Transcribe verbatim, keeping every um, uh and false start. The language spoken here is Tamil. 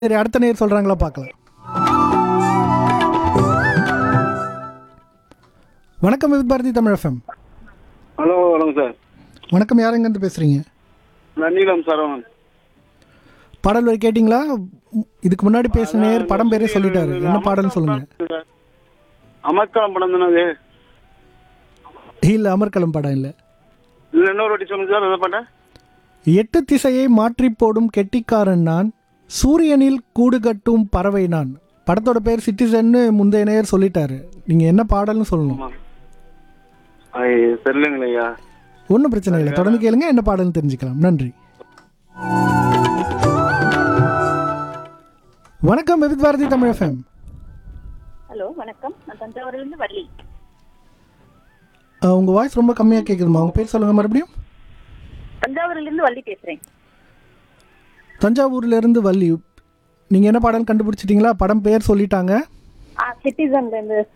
சரி, அடுத்த நேர் சொல்றாங்களா பார்க்கலாம். வணக்கம், with Bharathi Tamil FM. Hello வணக்கம் சார். வணக்கம், யார் எங்கேருந்து பேசுறீங்க? நான் நீலம் சரவணன். பாடல் வரி கேட்டிங்களா? இதுக்கு முன்னாடி பேசின நேர் படம் பேரே சொல்லிட்டாரு. என்ன பாடல்னு சொல்லுங்க. அமர்க்களம் படம் தானே அது? இல்லை, அமர்கலம் படம் இல்லை. இல்லை, இன்னொரு வாட்டி சொல்லுங்க சார். அதை பாட்டேன். எட்டு திசையை மாற்றி போடும் கெட்டிக்காரன் நான், சூரியனில் கூடு கட்டும் பறவை நான். படத்தோட பேர் சிட்டிசன்னு முந்தைய நேயர் சொல்லிட்டாரு. நீங்கள் என்ன பாடல்னு சொல்லணும். தெரியலங்களையா? ஒன்றும் பிரச்சனை இல்லை, தொடர்ந்து கேளுங்க, என்ன பாடல்னு தெரிஞ்சுக்கலாம். நன்றி. வணக்கம், with Bharathi Tamil FM. Hello வணக்கம், நான் தஞ்சாவூர்லேருந்து வள்ளி. உங்கள் வாய்ஸ் ரொம்ப கம்மியாக கேட்குதுமா. உங்கள் பேர் சொல்லுங்கள் மறுபடியும். தஞ்சாவூர்லேருந்து வள்ளி பேசுகிறேன். தஞ்சாவூர்லேருந்து வள்ளி. நீங்கள் என்ன பாடல் கண்டுபிடிச்சிட்டிங்களா? படம் பேர் சொல்லிட்டாங்க. ஆ, சிட்டிசன்லேருந்து